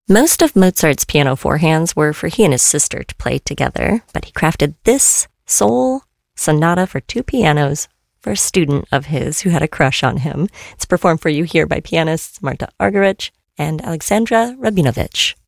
Most of Mozart's piano forehands were for he and his sister to play together, but he crafted this sole sonata for 2 pianos for a student of his who had a crush on him. It's performed for you here by pianists Marta Argerich and Alexandra Rabinovich.